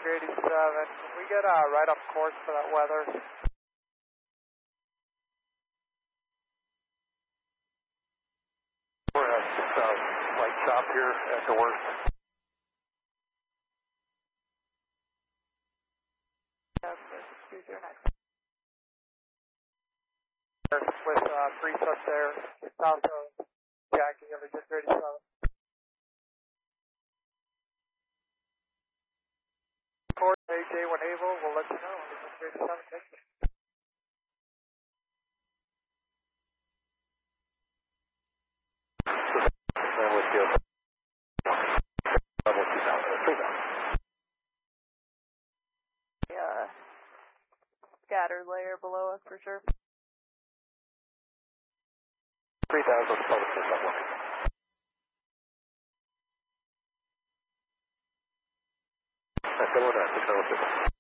Victor 87. Can we get right up course for that weather? We're at light chop here at the worst. With Priest up there, south of Jackie over Victor 87. Court AJ1 Able, we'll let you know. Victor 87, thank you. With you. Level 2000. Yeah. Scattered layer below us for sure. 3000 public level. That's the one.